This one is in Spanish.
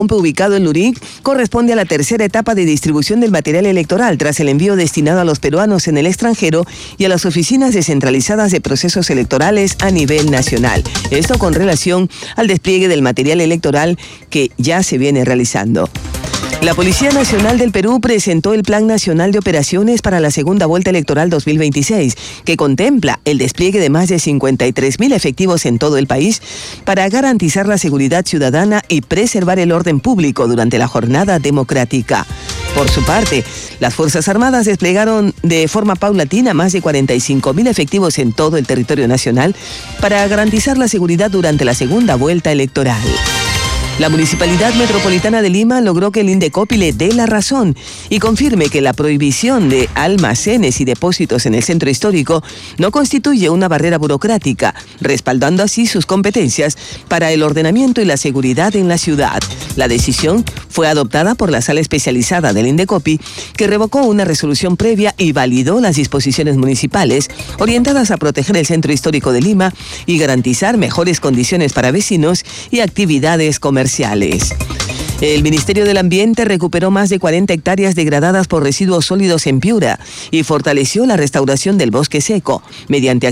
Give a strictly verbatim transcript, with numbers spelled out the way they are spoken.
ubicado en Lurín corresponde a la tercera etapa de distribución del material electoral tras el envío destinado a los peruanos en el extranjero y a las oficinas descentralizadas de procesos electorales a nivel nacional. Esto con relación al despliegue del material electoral que ya se viene realizando. La Policía Nacional del Perú presentó el Plan Nacional de Operaciones para la segunda vuelta electoral dos mil veintiséis, que contempla el despliegue de más de cincuenta y tres mil efectivos en todo el país para garantizar la seguridad ciudadana y preservar el orden público durante la jornada democrática. Por su parte, las Fuerzas Armadas desplegaron de forma paulatina más de cuarenta y cinco mil efectivos en todo el territorio nacional para garantizar la seguridad durante la segunda vuelta electoral. La Municipalidad Metropolitana de Lima logró que el Indecopi le dé la razón y confirme que la prohibición de almacenes y depósitos en el centro histórico no constituye una barrera burocrática, respaldando así sus competencias para el ordenamiento y la seguridad en la ciudad. La decisión fue adoptada por la Sala Especializada del Indecopi, que revocó una resolución previa y validó las disposiciones municipales orientadas a proteger el centro histórico de Lima y garantizar mejores condiciones para vecinos y actividades comerciales. El Ministerio del Ambiente recuperó más de cuarenta hectáreas degradadas por residuos sólidos en Piura y fortaleció la restauración del bosque seco mediante